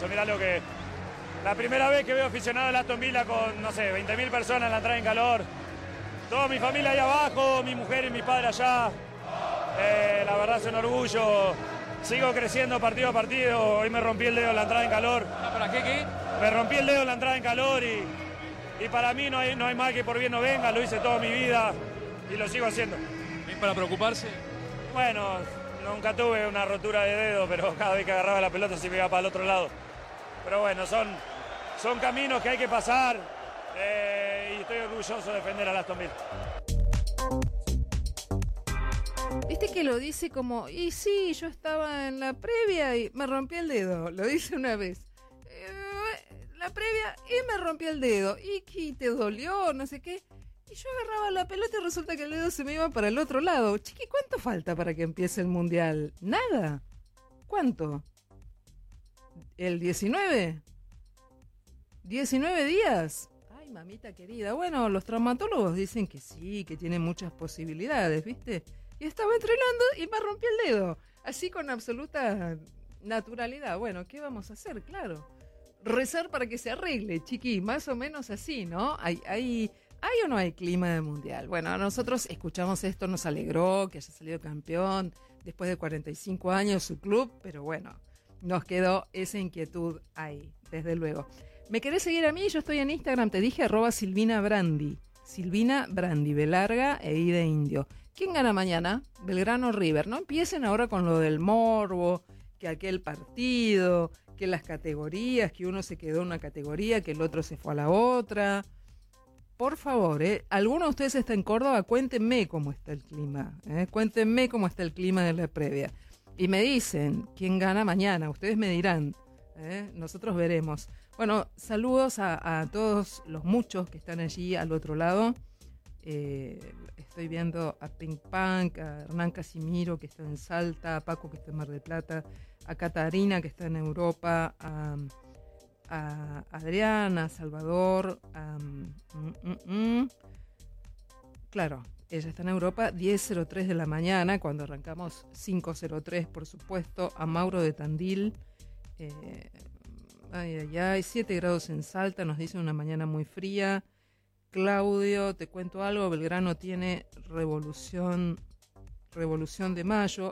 hermoso. Mirá lo que... La primera vez que veo aficionado al Aston Villa con, no sé, 20.000 personas en la entrada en calor. Toda mi familia ahí abajo, mi mujer y mi padre allá. La verdad es un orgullo. Sigo creciendo partido a partido. Hoy me rompí el dedo en la entrada en calor. ¿Para qué? Me rompí el dedo en la entrada en calor y para mí no hay mal que por bien no venga. Lo hice toda mi vida y lo sigo haciendo. ¿Es para preocuparse? Bueno, nunca tuve una rotura de dedo, pero cada vez que agarraba la pelota se me iba para el otro lado. Pero bueno, son caminos que hay que pasar y estoy orgulloso de defender a Aston Villa. Viste que lo dice como, y sí, yo estaba en la previa y me rompí el dedo, lo dice una vez. La previa y me rompí el dedo, y te dolió, no sé qué. Y yo agarraba la pelota y resulta que el dedo se me iba para el otro lado. Chiqui, ¿cuánto falta para que empiece el Mundial? ¿Nada? ¿Cuánto? ¿El 19? ¿19 días? Ay, mamita querida. Bueno, los traumatólogos dicen que sí, que tiene muchas posibilidades, ¿viste? Y estaba entrenando y me rompí el dedo. Así con absoluta naturalidad. Bueno, ¿qué vamos a hacer? Claro. Rezar para que se arregle, chiqui. Más o menos así, ¿no? ¿Hay o no hay clima de mundial? Bueno, nosotros escuchamos esto, nos alegró que haya salido campeón después de 45 años su club, pero bueno, nos quedó esa inquietud ahí, desde luego. ¿Me querés seguir a mí? Yo estoy en Instagram, te dije @Silvina Brandi. Silvina Brandi, B larga e I de indio. ¿Quién gana mañana? Belgrano River. No empiecen ahora con lo del morbo, que aquel partido, que las categorías, que uno se quedó en una categoría, que el otro se fue a la otra. Por favor, ¿alguno de ustedes está en Córdoba? Cuéntenme cómo está el clima. Cuéntenme cómo está el clima de la previa. Y me dicen quién gana mañana. Ustedes me dirán. Nosotros veremos. Bueno, saludos a todos los muchos que están allí al otro lado. Estoy viendo a Pink Punk, a Hernán Casimiro que está en Salta, a Paco que está en Mar del Plata, a Catarina que está en Europa, a Adriana, a Salvador, claro, ella está en Europa, 10:03 de la mañana, cuando arrancamos 5:03 por supuesto, a Mauro de Tandil, 7 grados en Salta, nos dice una mañana muy fría. Claudio, te cuento algo, Belgrano tiene revolución de mayo,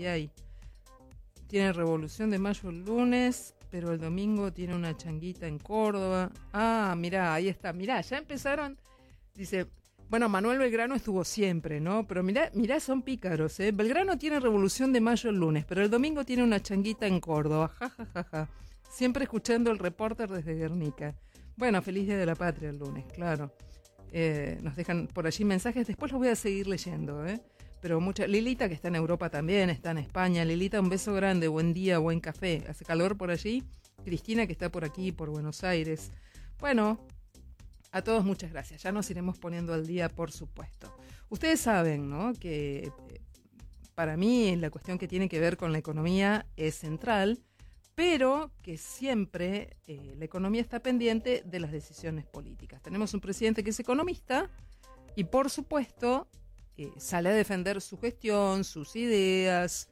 tiene revolución de mayo el lunes, pero el domingo tiene una changuita en Córdoba. Mirá, ahí está, mirá, ya empezaron, dice, bueno, Manuel Belgrano estuvo siempre, ¿no? Pero mirá, son pícaros, ¿eh? Belgrano tiene revolución de mayo el lunes, pero el domingo tiene una changuita en Córdoba, ja. Siempre escuchando el reporter desde Guernica. Bueno, feliz Día de la Patria el lunes, claro. Nos dejan por allí mensajes, después los voy a seguir leyendo, pero Lilita que está en Europa también, está en España. Lilita, un beso grande, buen día, buen café, hace calor por allí. Cristina que está por aquí, por Buenos Aires. Bueno, a todos muchas gracias, ya nos iremos poniendo al día, por supuesto. Ustedes saben, ¿no?, que para mí la cuestión que tiene que ver con la economía es central, pero que siempre la economía está pendiente de las decisiones políticas. Tenemos un presidente que es economista y, por supuesto, sale a defender su gestión, sus ideas,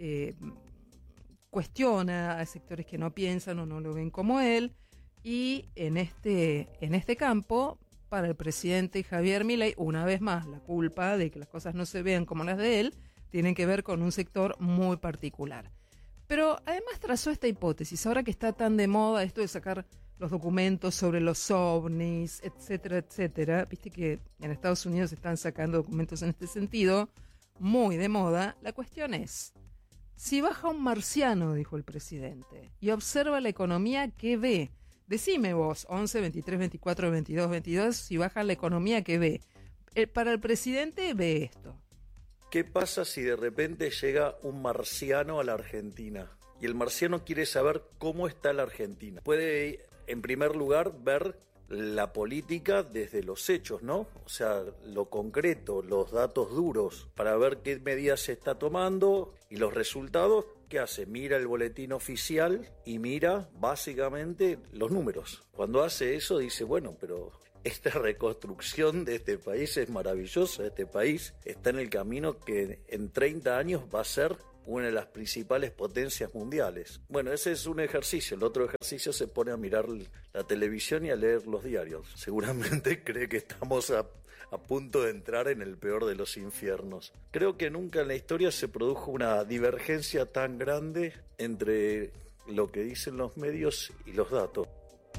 cuestiona a sectores que no piensan o no lo ven como él, y en este campo, para el presidente Javier Milei, una vez más, la culpa de que las cosas no se vean como las de él, tiene que ver con un sector muy particular. Pero además trazó esta hipótesis, ahora que está tan de moda esto de sacar los documentos sobre los ovnis, etcétera, etcétera. Viste que en Estados Unidos están sacando documentos en este sentido, muy de moda. La cuestión es, si baja un marciano, dijo el presidente, y observa la economía, ¿qué ve? Decime vos, 11, 23, 24, 22, 22, si baja la economía, ¿qué ve? Para el presidente ve esto. ¿Qué pasa si de repente llega un marciano a la Argentina? Y el marciano quiere saber cómo está la Argentina. Puede, en primer lugar, ver la política desde los hechos, ¿no? O sea, lo concreto, los datos duros, para ver qué medidas se está tomando y los resultados. ¿Qué hace? Mira el boletín oficial y mira básicamente los números. Cuando hace eso dice, bueno, pero esta reconstrucción de este país es maravillosa. Este país está en el camino que en 30 años va a ser una de las principales potencias mundiales. Bueno, ese es un ejercicio. El otro ejercicio se pone a mirar la televisión y a leer los diarios. Seguramente cree que estamos a punto de entrar en el peor de los infiernos. Creo que nunca en la historia se produjo una divergencia tan grande entre lo que dicen los medios y los datos.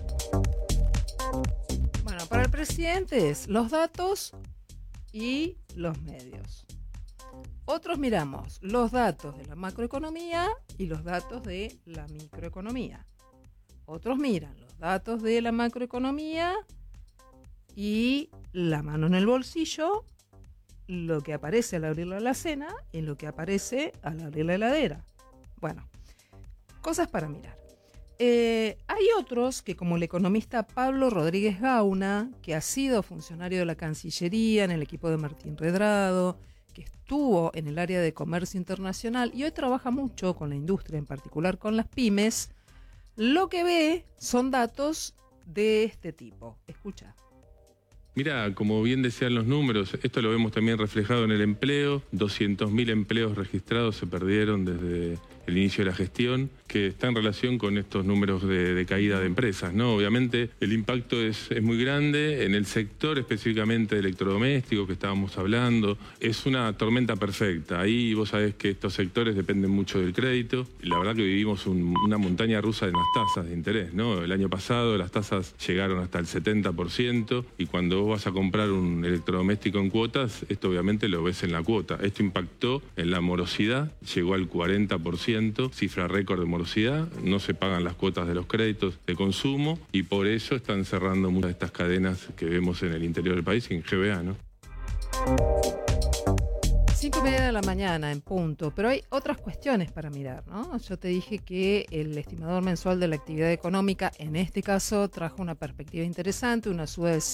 Bueno, para el presidente es los datos y los medios. Otros miramos los datos de la macroeconomía y los datos de la microeconomía. Otros miran los datos de la macroeconomía y la mano en el bolsillo, lo que aparece al abrir la alacena y lo que aparece al abrir la heladera. Bueno, cosas para mirar. Hay otros que, como el economista Pablo Rodríguez Gauna, que ha sido funcionario de la Cancillería en el equipo de Martín Redrado, que estuvo en el área de comercio internacional y hoy trabaja mucho con la industria, en particular con las pymes, lo que ve son datos de este tipo. Escucha. Mira, como bien decían los números, esto lo vemos también reflejado en el empleo. 200.000 empleos registrados se perdieron desde el inicio de la gestión, que está en relación con estos números de caída de empresas, ¿no? Obviamente el impacto es muy grande en el sector específicamente de electrodomésticos que estábamos hablando. Es una tormenta perfecta. Ahí vos sabés que estos sectores dependen mucho del crédito. La verdad que vivimos una montaña rusa en las tasas de interés, ¿no? El año pasado las tasas llegaron hasta el 70% y cuando vos vas a comprar un electrodoméstico en cuotas, esto obviamente lo ves en la cuota. Esto impactó en la morosidad, llegó al 40%, cifra récord de morosidad, no se pagan las cuotas de los créditos de consumo y por eso están cerrando muchas de estas cadenas que vemos en el interior del país y en GBA, ¿no? 5:30 de la mañana en punto, pero hay otras cuestiones para mirar, ¿no? Yo te dije que el estimador mensual de la actividad económica, en este caso, trajo una perspectiva interesante, una suba de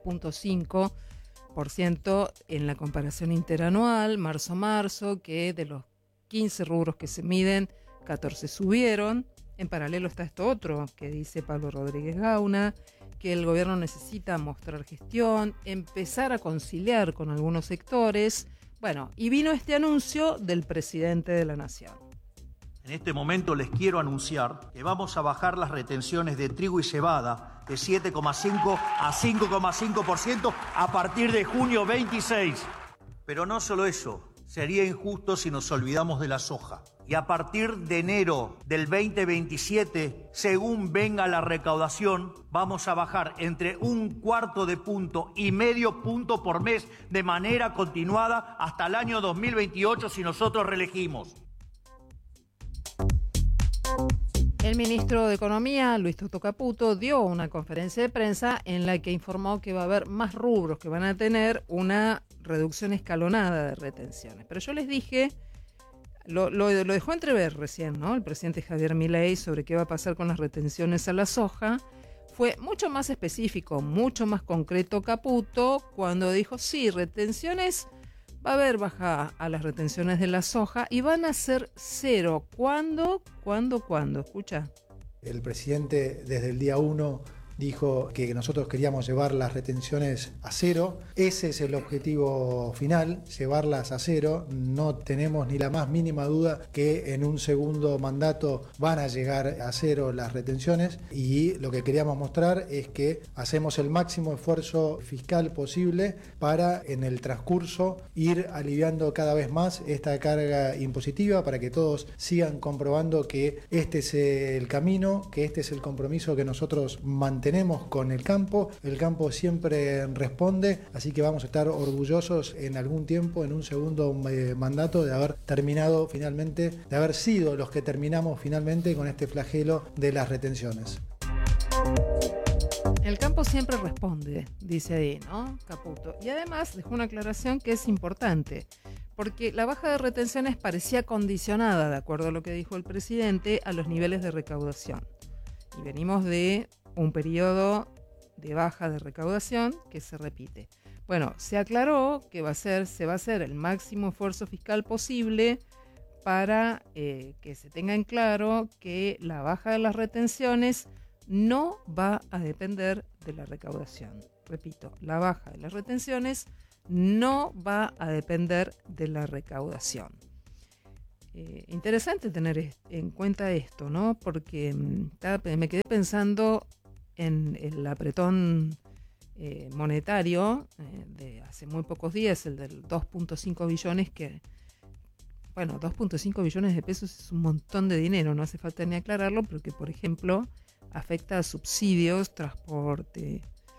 5.5% en la comparación interanual, marzo-marzo, que de los 15 rubros que se miden, 14 subieron. En paralelo está esto otro que dice Pablo Rodríguez Gauna, que el gobierno necesita mostrar gestión, empezar a conciliar con algunos sectores. Bueno, y vino este anuncio del presidente de la Nación. En este momento les quiero anunciar que vamos a bajar las retenciones de trigo y cebada de 7,5 a 5,5% a partir de junio 26. Pero no solo eso. Sería injusto si nos olvidamos de la soja. Y a partir de enero del 2027, según venga la recaudación, vamos a bajar entre 1/4 punto y medio punto por mes de manera continuada hasta el año 2028 si nosotros reelegimos. El ministro de Economía, Luis Toto Caputo, dio una conferencia de prensa en la que informó que va a haber más rubros que van a tener una reducción escalonada de retenciones. Pero yo les dije, lo dejó entrever recién, ¿no? El presidente Javier Milei sobre qué va a pasar con las retenciones a la soja. Fue mucho más específico, mucho más concreto Caputo cuando dijo, sí, retenciones, va a haber baja a las retenciones de la soja y van a ser cero. ¿Cuándo? Escucha. El presidente desde el día 1 dijo que nosotros queríamos llevar las retenciones a cero. Ese es el objetivo final, llevarlas a cero. No tenemos ni la más mínima duda que en un segundo mandato van a llegar a cero las retenciones y lo que queríamos mostrar es que hacemos el máximo esfuerzo fiscal posible para en el transcurso ir aliviando cada vez más esta carga impositiva para que todos sigan comprobando que este es el camino, que este es el compromiso que nosotros mantenemos con el campo siempre responde, así que vamos a estar orgullosos en algún tiempo, en un segundo mandato, de haber terminado finalmente, de haber sido los que terminamos finalmente con este flagelo de las retenciones. El campo siempre responde, dice ahí, ¿no? Caputo. Y además dejó una aclaración que es importante, porque la baja de retenciones parecía condicionada, de acuerdo a lo que dijo el presidente, a los niveles de recaudación. Y venimos de un periodo de baja de recaudación que se repite. Bueno, se aclaró que se va a hacer el máximo esfuerzo fiscal posible para que se tenga en claro que la baja de las retenciones no va a depender de la recaudación. Repito, la baja de las retenciones no va a depender de la recaudación. interesante tener en cuenta esto, ¿no? Porque me quedé pensando en el apretón monetario de hace muy pocos días, el del 2.5 billones, que, bueno, 2.5 billones de pesos es un montón de dinero, no hace falta ni aclararlo, pero que, por ejemplo, afecta a subsidios, transporte,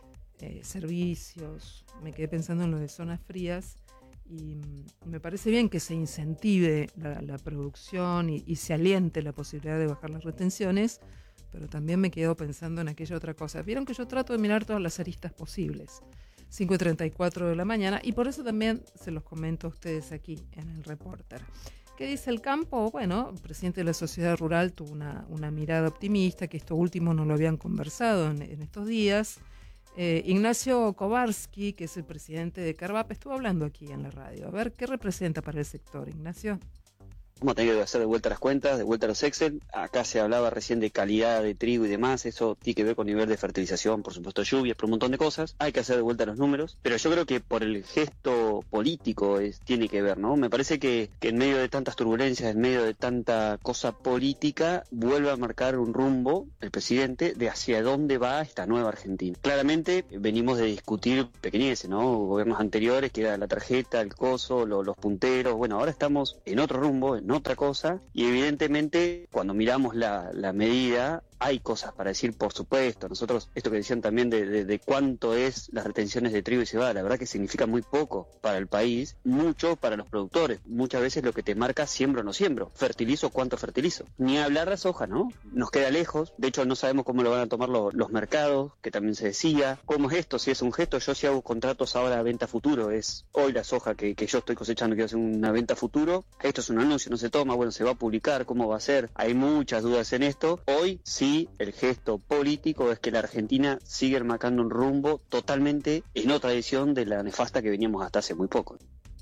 servicios. Me quedé pensando en lo de zonas frías y me parece bien que se incentive la producción y se aliente la posibilidad de bajar las retenciones, pero también me quedo pensando en aquella otra cosa. Vieron que yo trato de mirar todas las aristas posibles. 5:34 de la mañana, y por eso también se los comento a ustedes aquí en el Reporter. ¿Qué dice el campo? Bueno, el presidente de la Sociedad Rural tuvo una mirada optimista, que esto último no lo habían conversado en estos días. Ignacio Kowarski, que es el presidente de Carvap, estuvo hablando aquí en la radio. A ver, ¿qué representa para el sector, Ignacio? Vamos a tener que hacer de vuelta las cuentas, de vuelta a los Excel. Acá se hablaba recién de calidad de trigo y demás. Eso tiene que ver con nivel de fertilización, por supuesto lluvias, por un montón de cosas. Hay que hacer de vuelta los números. Pero yo creo que por el gesto político tiene que ver, ¿no? Me parece que en medio de tantas turbulencias, en medio de tanta cosa política, vuelve a marcar un rumbo el presidente de hacia dónde va esta nueva Argentina. Claramente venimos de discutir pequeñeces, ¿no? Gobiernos anteriores, que era la tarjeta, el coso, los punteros. Bueno, ahora estamos en otro rumbo, en otra cosa, y evidentemente cuando miramos la medida hay cosas para decir, por supuesto. Nosotros, esto que decían también de cuánto es las retenciones de trigo y cebada, la verdad que significa muy poco para el país, mucho para los productores. Muchas veces lo que te marca siembro o no siembro, fertilizo, cuánto fertilizo. Ni hablar de soja, ¿no? Nos queda lejos, de hecho no sabemos cómo lo van a tomar los mercados, que también se decía. ¿Cómo es esto? Si es un gesto, yo si hago contratos ahora a venta futuro, es hoy la soja que yo estoy cosechando, quiero hacer una venta futuro, esto es un anuncio, no se toma, bueno, se va a publicar, ¿cómo va a ser? Hay muchas dudas en esto. Hoy sí, el gesto político es que la Argentina sigue marcando un rumbo totalmente en otra dirección de la nefasta que veníamos hasta hace muy poco.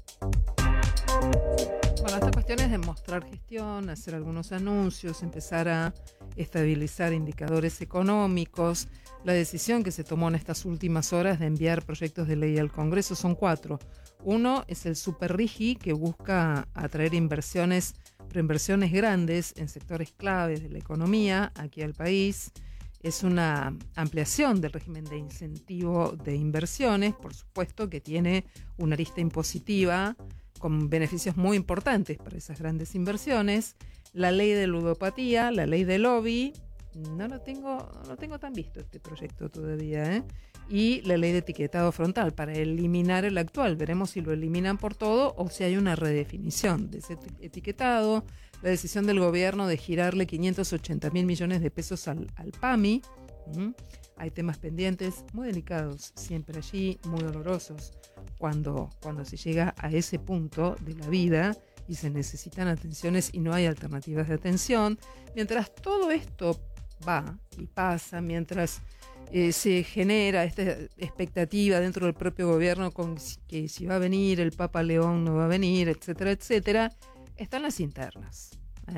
Bueno, esta cuestión es de mostrar gestión, hacer algunos anuncios, empezar a estabilizar indicadores económicos. La decisión que se tomó en estas últimas horas de enviar proyectos de ley al Congreso son 4. Uno es el Super RIGI, que busca atraer inversiones, pero inversiones grandes en sectores claves de la economía aquí al país. Es una ampliación del régimen de incentivo de inversiones, por supuesto que tiene una arista impositiva con beneficios muy importantes para esas grandes inversiones. La ley de ludopatía, la ley de lobby, no lo tengo tan visto este proyecto todavía, ¿eh? Y la ley de etiquetado frontal para eliminar el actual. Veremos si lo eliminan por todo o si hay una redefinición de ese etiquetado. La decisión del gobierno de girarle 580.000 millones de pesos al PAMI. Hay temas pendientes muy delicados, siempre allí, muy dolorosos, cuando se llega a ese punto de la vida y se necesitan atenciones y no hay alternativas de atención. Mientras todo esto va y pasa, mientras se genera esta expectativa dentro del propio gobierno con que si va a venir el Papa León, no va a venir, etcétera, etcétera, están las internas,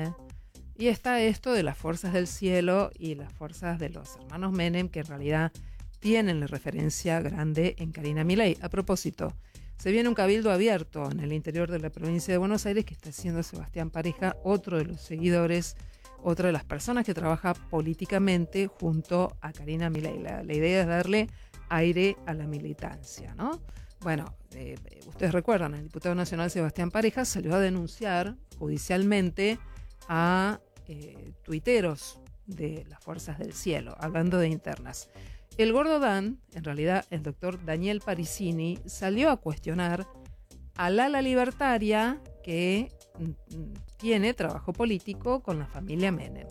y está esto de las fuerzas del cielo y las fuerzas de los hermanos Menem, que en realidad tienen la referencia grande en Karina Milei. A propósito, se viene un cabildo abierto en el interior de la provincia de Buenos Aires que está haciendo Sebastián Pareja, otro de los seguidores, otra de las personas que trabaja políticamente junto a Karina Milei. La idea es darle aire a la militancia, ¿no? Bueno, ustedes recuerdan, el diputado nacional Sebastián Pareja salió a denunciar judicialmente a tuiteros de las fuerzas del cielo, hablando de internas. El gordo Dan, en realidad el doctor Daniel Parisini, salió a cuestionar al ala libertaria que tiene trabajo político con la familia Menem.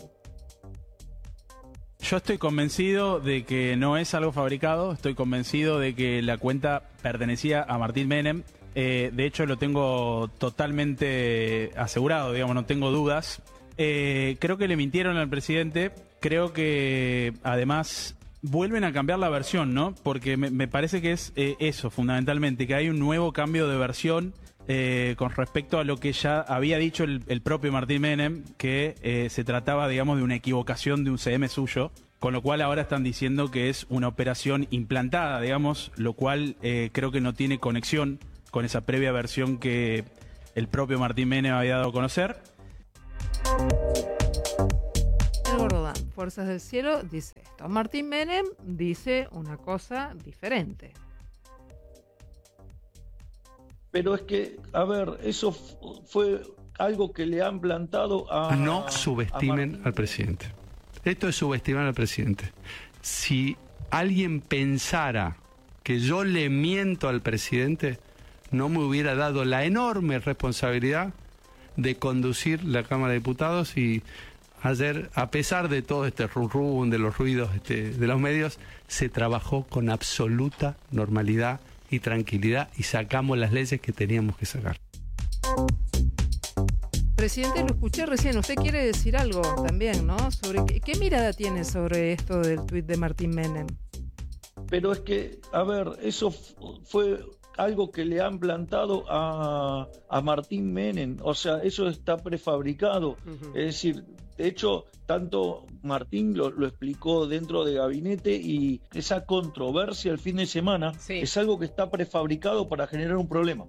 Yo estoy convencido de que no es algo fabricado, estoy convencido de que la cuenta pertenecía a Martín Menem. De hecho, lo tengo totalmente asegurado, digamos, no tengo dudas. Creo que le mintieron al presidente, creo que además vuelven a cambiar la versión, ¿no? Porque me parece que es eso, fundamentalmente, que hay un nuevo cambio de versión con respecto a lo que ya había dicho el propio Martín Menem, que se trataba, digamos, de una equivocación de un CM suyo, con lo cual ahora están diciendo que es una operación implantada, digamos, lo cual creo que no tiene conexión con esa previa versión que el propio Martín Menem había dado a conocer. Fuerzas del Cielo dice esto. Martín Menem dice una cosa diferente. Pero es que, a ver, eso fue algo que le han plantado a... No subestimen al presidente. Esto es subestimar al presidente. Si alguien pensara que yo le miento al presidente, no me hubiera dado la enorme responsabilidad de conducir la Cámara de Diputados, y ayer, a pesar de todo este rum de los ruidos de los medios, se trabajó con absoluta normalidad y tranquilidad y sacamos las leyes que teníamos que sacar. Presidente, lo escuché recién. Usted quiere decir algo también, ¿no? Sobre qué mirada tiene sobre esto del tuit de Martín Menem. Pero es que, a ver, eso fue algo que le han plantado a Martín Menem. O sea, eso está prefabricado. Es decir, de hecho, tanto Martín lo explicó dentro de gabinete, y esa controversia el fin de semana es algo que está prefabricado para generar un problema.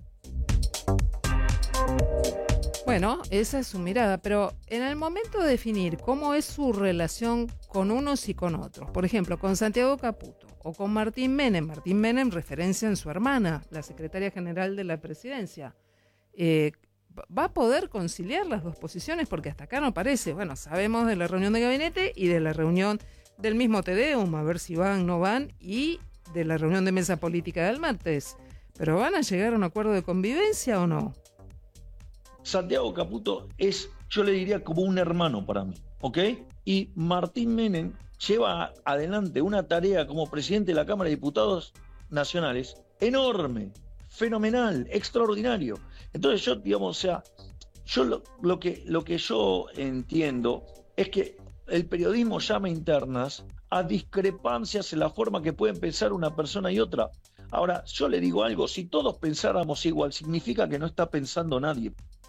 Bueno, esa es su mirada, pero en el momento de definir cómo es su relación con unos y con otros, por ejemplo, con Santiago Caputo o con Martín Menem referencia en su hermana, la secretaria general de la presidencia, ¿va a poder conciliar las dos posiciones? Porque hasta acá no parece. Bueno, sabemos de la reunión de gabinete y de la reunión del mismo Tedeum, a ver si van, no van, y de la reunión de mesa política del martes. ¿Pero van a llegar a un acuerdo de convivencia o no? Santiago Caputo es, yo le diría, como un hermano para mí, ¿ok? Y Martín Menem lleva adelante una tarea como presidente de la Cámara de Diputados Nacionales enorme, fenomenal, extraordinario. Entonces yo, digamos, o sea, yo lo que yo entiendo es que el periodismo llama internas a discrepancias en la forma que pueden pensar una persona y otra. Ahora, yo le digo algo, si todos pensáramos igual, significa que no está pensando nadie.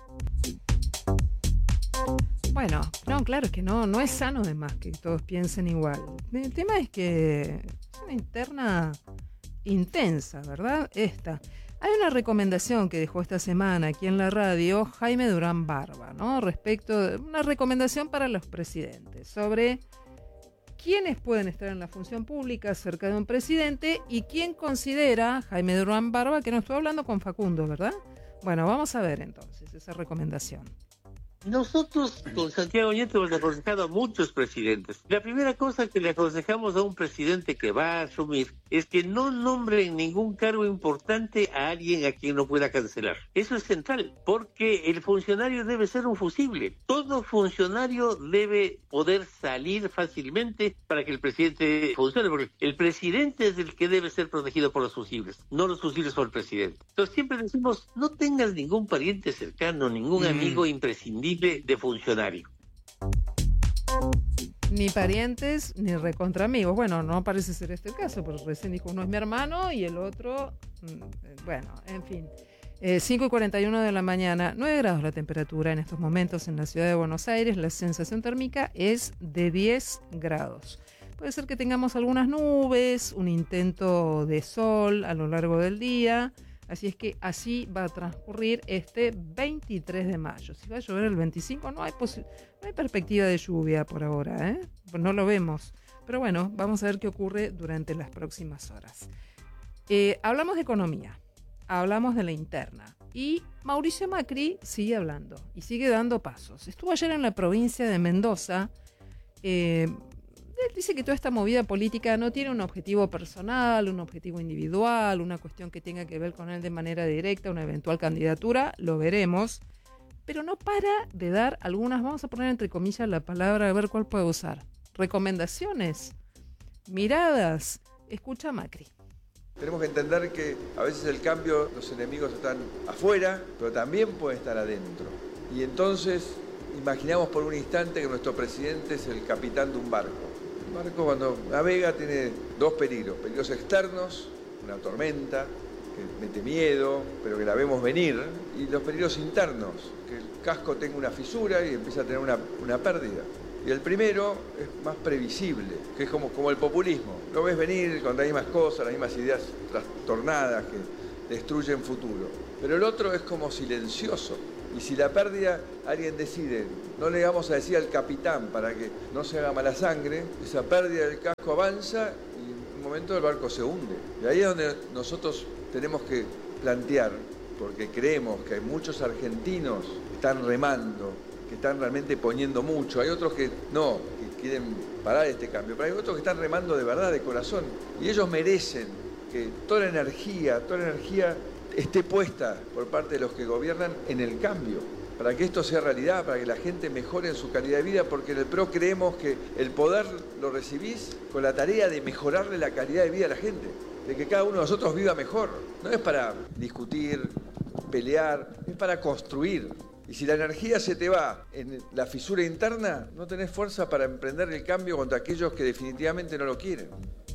Bueno, no, claro, es que no es sano además que todos piensen igual. El tema es que es una interna intensa, ¿verdad? Hay una recomendación que dejó esta semana aquí en la radio Jaime Durán Barba, ¿no? Respecto de una recomendación para los presidentes sobre quiénes pueden estar en la función pública cerca de un presidente y quién considera, Jaime Durán Barba, que no estoy hablando con Facundo, ¿verdad? Bueno, vamos a ver entonces esa recomendación. Nosotros con Santiago Nieto hemos aconsejado a muchos presidentes. La primera cosa que le aconsejamos a un presidente que va a asumir es que no nombre en ningún cargo importante a alguien a quien no pueda cancelar. Eso es central, porque el funcionario debe ser un fusible. Todo funcionario debe poder salir fácilmente para que el presidente funcione, porque el presidente es el que debe ser protegido por los fusibles, no los fusibles por el presidente. Entonces siempre decimos, no tengas ningún pariente cercano, ningún amigo imprescindible de funcionario. Ni parientes ni recontra amigos. Bueno, no parece ser este el caso, porque recién dijo uno es mi hermano y el otro, bueno, en fin. 5:41 de la mañana, 9 grados la temperatura en estos momentos en la ciudad de Buenos Aires. La sensación térmica es de 10 grados. Puede ser que tengamos algunas nubes, un intento de sol a lo largo del día. Así es que así va a transcurrir este 23 de mayo. Si va a llover el 25, no hay perspectiva de lluvia por ahora, ¿eh? Pues no lo vemos. Pero bueno, vamos a ver qué ocurre durante las próximas horas. Hablamos de economía, hablamos de la interna. Y Mauricio Macri sigue hablando y sigue dando pasos. Estuvo ayer en la provincia de Mendoza. Él dice que toda esta movida política no tiene un objetivo personal, un objetivo individual, una cuestión que tenga que ver con él de manera directa, una eventual candidatura, lo veremos, pero no para de dar algunas, vamos a poner entre comillas la palabra, a ver cuál puede usar, recomendaciones, miradas. Escucha a Macri. Tenemos que entender que a veces el cambio, los enemigos están afuera, pero también pueden estar adentro. Y entonces imaginamos por un instante que nuestro presidente es el capitán de un barco. El barco cuando navega tiene dos peligros externos, una tormenta que mete miedo, pero que la vemos venir, y los peligros internos, que el casco tenga una fisura y empieza a tener una pérdida. Y el primero es más previsible, que es como el populismo. Lo ves venir con las mismas cosas, las mismas ideas trastornadas que destruyen futuro. Pero el otro es como silencioso Y si la pérdida, alguien decide, no le vamos a decir al capitán para que no se haga mala sangre, esa pérdida del casco avanza y en un momento el barco se hunde. Y ahí es donde nosotros tenemos que plantear, porque creemos que hay muchos argentinos que están remando, que están realmente poniendo mucho. Hay otros que no, que quieren parar este cambio, pero hay otros que están remando de verdad, de corazón. Y ellos merecen que toda la energía esté puesta por parte de los que gobiernan en el cambio, para que esto sea realidad, para que la gente mejore en su calidad de vida, porque en el PRO creemos que el poder lo recibís con la tarea de mejorarle la calidad de vida a la gente, de que cada uno de nosotros viva mejor. No es para discutir, pelear, es para construir. Y si la energía se te va en la fisura interna, no tenés fuerza para emprender el cambio contra aquellos que definitivamente no lo quieren.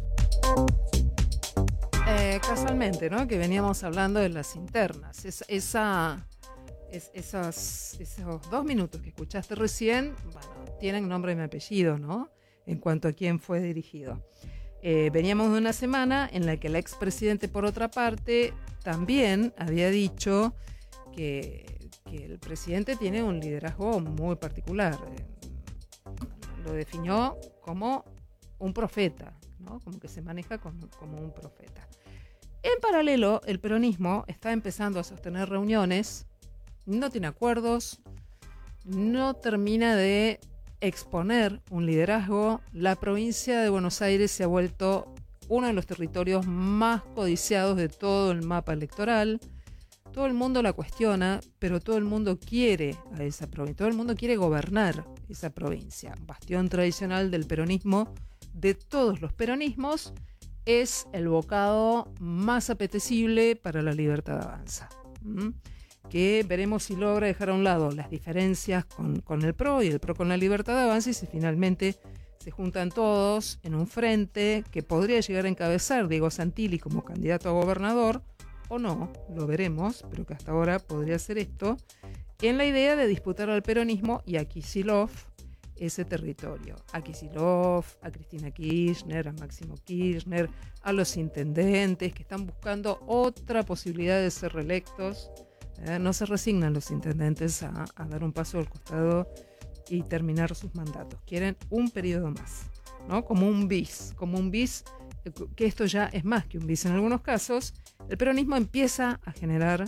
Casualmente, ¿no? Que veníamos hablando de las internas. Esos 2 minutos que escuchaste recién, bueno, tienen nombre y apellido, ¿no? En cuanto a quién fue dirigido. Veníamos de una semana en la que el expresidente, por otra parte, también había dicho que el presidente tiene un liderazgo muy particular. Lo definió como un profeta, ¿no? Como que se maneja como un profeta. En paralelo, el peronismo está empezando a sostener reuniones, no tiene acuerdos, no termina de exponer un liderazgo. La provincia de Buenos Aires se ha vuelto uno de los territorios más codiciados de todo el mapa electoral. Todo el mundo la cuestiona, pero todo el mundo quiere a esa provincia, todo el mundo quiere gobernar esa provincia. Bastión tradicional del peronismo, de todos los peronismos, es el bocado más apetecible para la Libertad Avanza. Que veremos si logra dejar a un lado las diferencias con el PRO y el PRO con la Libertad Avanza, y si finalmente se juntan todos en un frente que podría llegar a encabezar Diego Santilli como candidato a gobernador, o no, lo veremos, pero que hasta ahora podría ser esto, en la idea de disputar al peronismo y a Kicillof ese territorio. A Kicillof, a Cristina Kirchner, a Máximo Kirchner, a los intendentes que están buscando otra posibilidad de ser reelectos. No se resignan los intendentes a dar un paso al costado y terminar sus mandatos. Quieren un periodo más, ¿no? Como un bis, que esto ya es más que un bis en algunos casos. El peronismo empieza a generar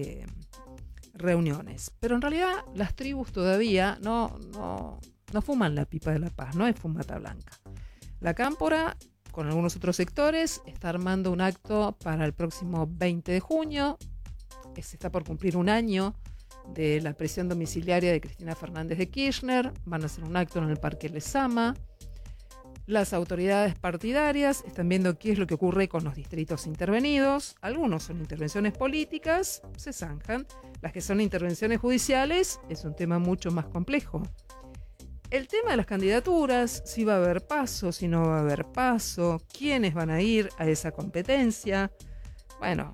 reuniones, pero en realidad las tribus todavía no fuman la pipa de la paz, no es fumata blanca. La Cámpora, con algunos otros sectores, está armando un acto para el próximo 20 de junio, que se está por cumplir un año de la prisión domiciliaria de Cristina Fernández de Kirchner. Van a hacer un acto en el Parque Lezama. Las autoridades partidarias están viendo qué es lo que ocurre con los distritos intervenidos. Algunos son intervenciones políticas, se zanjan. Las que son intervenciones judiciales es un tema mucho más complejo. El tema de las candidaturas, si va a haber paso, si no va a haber paso, quiénes van a ir a esa competencia. Bueno,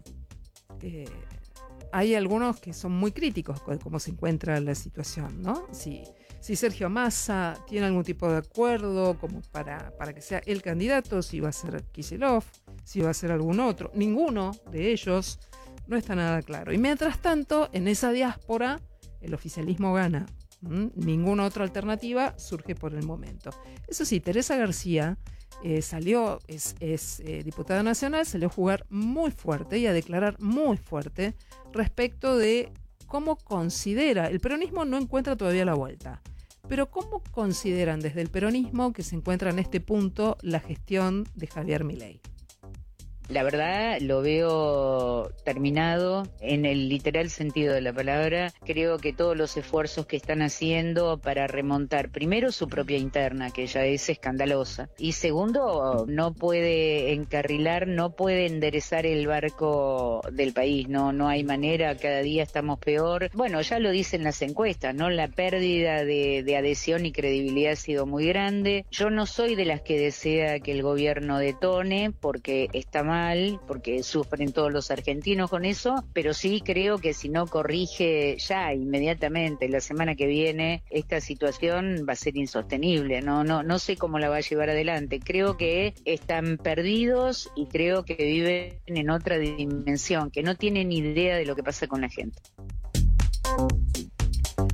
hay algunos que son muy críticos con cómo se encuentra la situación, ¿no? Si Sergio Massa tiene algún tipo de acuerdo como para que sea el candidato, si va a ser Kicillof, si va a ser algún otro. Ninguno de ellos no está nada claro. Y mientras tanto, en esa diáspora, el oficialismo gana. Ninguna otra alternativa surge por el momento. Eso sí, Teresa García salió, es diputada nacional, salió a jugar muy fuerte y a declarar muy fuerte respecto de cómo considera, el peronismo no encuentra todavía la vuelta, pero cómo consideran desde el peronismo que se encuentra en este punto la gestión de Javier Milei. La verdad lo veo terminado en el literal sentido de la palabra. Creo que todos los esfuerzos que están haciendo para remontar primero su propia interna, que ya es escandalosa, y segundo, no puede encarrilar, no puede enderezar el barco del país, no hay manera, cada día estamos peor. Bueno, ya lo dicen las encuestas, ¿no? La pérdida de adhesión y credibilidad ha sido muy grande. Yo no soy de las que desea que el gobierno detone, porque está mal, porque sufren todos los argentinos con eso, pero sí creo que si no corrige ya inmediatamente la semana que viene, esta situación va a ser insostenible. No sé cómo la va a llevar adelante. Creo que están perdidos y creo que viven en otra dimensión, que no tienen idea de lo que pasa con la gente.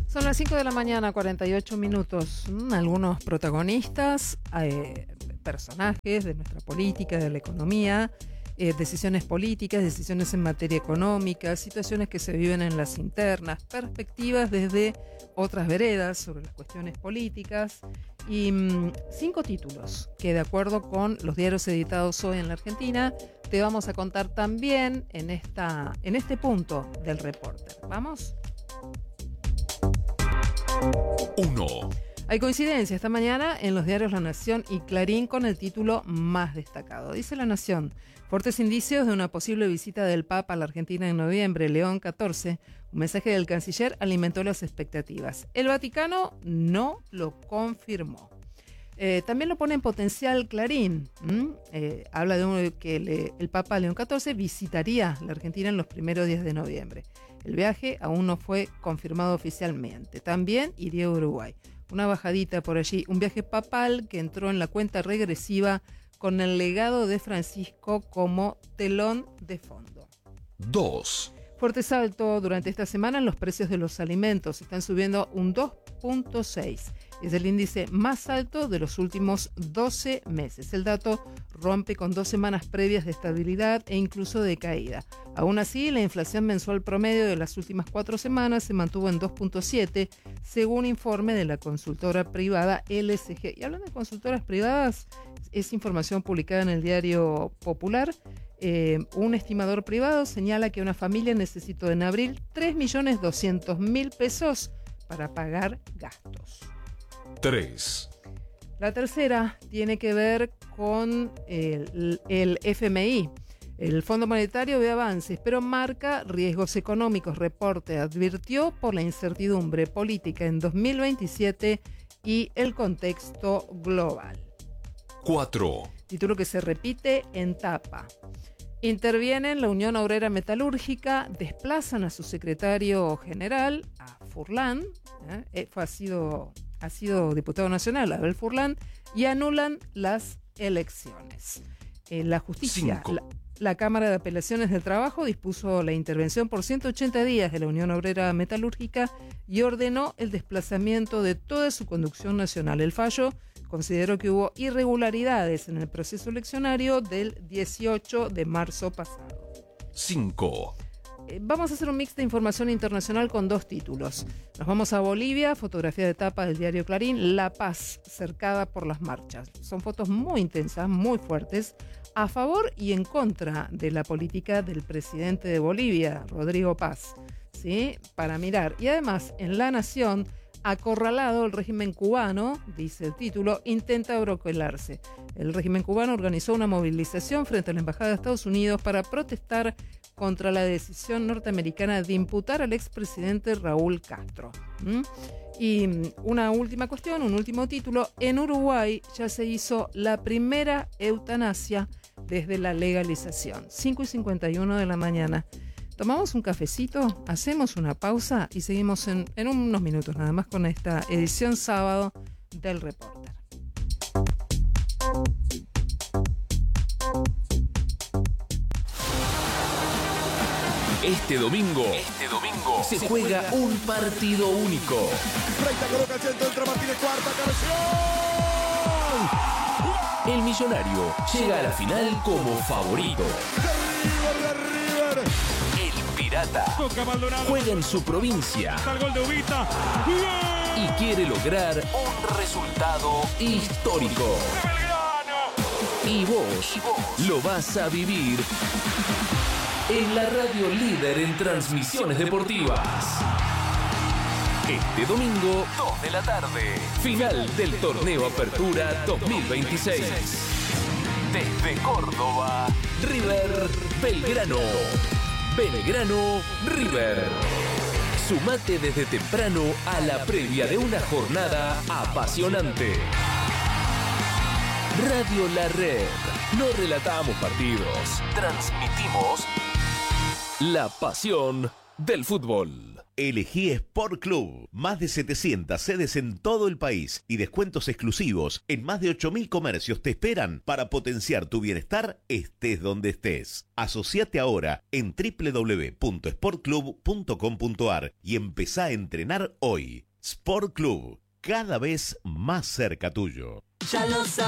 Son las 5 de la mañana, 48 minutos. Algunos protagonistas, personajes de nuestra política, de la economía, decisiones políticas, decisiones en materia económica, situaciones que se viven en las internas, perspectivas desde otras veredas sobre las cuestiones políticas y 5 títulos que, de acuerdo con los diarios editados hoy en la Argentina, te vamos a contar también en este punto del Reporter. ¿Vamos? 1. Hay coincidencia esta mañana en los diarios La Nación y Clarín con el título más destacado. Dice La Nación: fuertes indicios de una posible visita del Papa a la Argentina en noviembre. León XIV, un mensaje del canciller alimentó las expectativas. El Vaticano no lo confirmó. También lo pone en potencial Clarín. Habla de que el Papa León XIV visitaría la Argentina en los primeros días de noviembre. El viaje aún no fue confirmado oficialmente. También iría a Uruguay. Una bajadita por allí, un viaje papal que entró en la cuenta regresiva con el legado de Francisco como telón de fondo. 2. Fuerte salto durante esta semana en los precios de los alimentos. Están subiendo un 2.6. Es el índice más alto de los últimos 12 meses. El dato rompe con 2 semanas previas de estabilidad e incluso de caída. Aún así, la inflación mensual promedio de las últimas 4 semanas se mantuvo en 2.7, según informe de la consultora privada LSG. Y hablando de consultoras privadas, es información publicada en el Diario Popular. Un estimador privado señala que una familia necesitó en abril 3.200.000 pesos para pagar gastos. 3. La tercera tiene que ver con el FMI. El Fondo Monetario ve avances, pero marca riesgos económicos. Reporte advirtió por la incertidumbre política en 2027 y el contexto global. 4. Título que se repite en tapa. Intervienen la Unión Obrera Metalúrgica, desplazan a su secretario general, a Furlan, ha sido diputado nacional, Abel Furlan, y anulan las elecciones. La justicia, la Cámara de Apelaciones del Trabajo dispuso la intervención por 180 días de la Unión Obrera Metalúrgica y ordenó el desplazamiento de toda su conducción nacional. El fallo consideró que hubo irregularidades en el proceso eleccionario del 18 de marzo pasado. 5. Vamos a hacer un mix de información internacional con 2 títulos. Nos vamos a Bolivia, fotografía de tapa del diario Clarín, La Paz cercada por las marchas. Son fotos muy intensas, muy fuertes, a favor y en contra de la política del presidente de Bolivia, Rodrigo Paz, ¿sí? Para mirar. Y además, en La Nación, acorralado el régimen cubano, dice el título, intenta broquelarse. El régimen cubano organizó una movilización frente a la Embajada de Estados Unidos para protestar contra la decisión norteamericana de imputar al expresidente Raúl Castro. Y una última cuestión, un último título. En Uruguay ya se hizo la primera eutanasia desde la legalización. 5:51 de la mañana. Tomamos un cafecito, hacemos una pausa y seguimos en unos minutos nada más con esta edición sábado del Reporter. Este domingo se juega un partido único. Reita coloca el centro, entra Martínez, cuarta, cabeceón. El Millonario llega a la final como favorito. River. El Pirata juega en su provincia y quiere lograr un resultado histórico. Y vos lo vas a vivir en la radio líder en transmisiones deportivas. Este domingo, 2 de la tarde, final del torneo Apertura 2026. Desde Córdoba, River Belgrano. Belgrano River. Sumate desde temprano a la previa de una jornada apasionante. Radio La Red. No relatamos partidos, transmitimos la pasión del fútbol. Elegí Sport Club. Más de 700 sedes en todo el país y descuentos exclusivos en más de 8.000 comercios te esperan para potenciar tu bienestar estés donde estés. Asociate ahora en www.sportclub.com.ar y empezá a entrenar hoy. Sport Club, cada vez más cerca tuyo. Ya lo sabes.